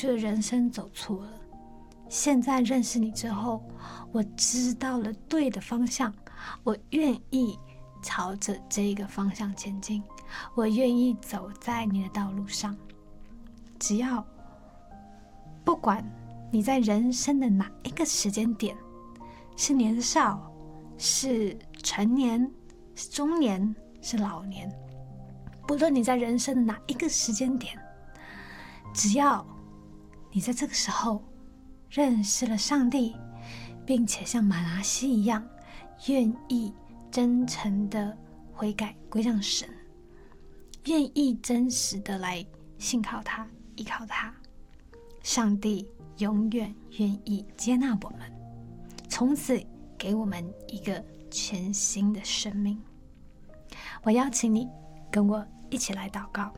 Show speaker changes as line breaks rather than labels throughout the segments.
去的人生走错了。现在认识你之后，我知道了对的方向，我愿意朝着这个方向前进，我愿意走在你的道路上。只要不管你在人生的哪一个时间点，是年少，是成年，是中年，是老年，不论你在人生的哪一个时间点，只要你在这个时候认识了上帝，并且像马拿西一样愿意真诚的悔改归向神，愿意真实的来信靠他，依靠他，上帝永远愿意接纳我们，从此给我们一个全新的生命。我邀请你跟我一起来祷告。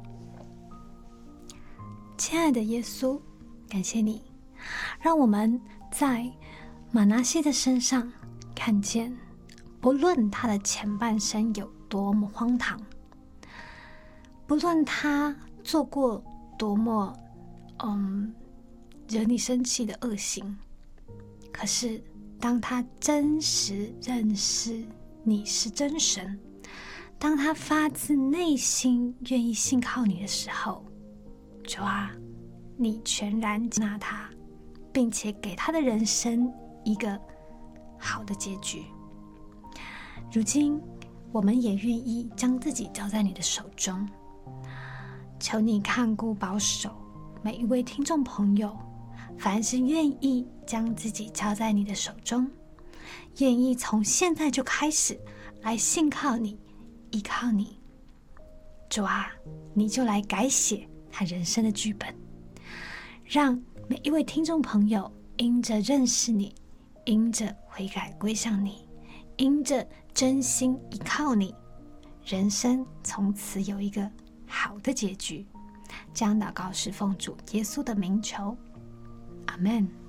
亲爱的耶稣，感谢你让我们在马拿西的身上看见，不论他的前半生有多么荒唐，不论他做过多么惹你生气的恶行，可是当他真实认识你是真神，当他发自内心愿意信靠你的时候，主啊，你全然接纳他，并且给他的人生一个好的结局。如今我们也愿意将自己交在你的手中，求你看顾保守每一位听众朋友，凡是愿意将自己交在你的手中，愿意从现在就开始来信靠你，依靠你，主啊，你就来改写他人生的剧本，让每一位听众朋友因着认识你，因着悔改归向你，因着真心依靠你，人生从此有一个好的结局。这样祷告是奉主耶稣的名求，阿们。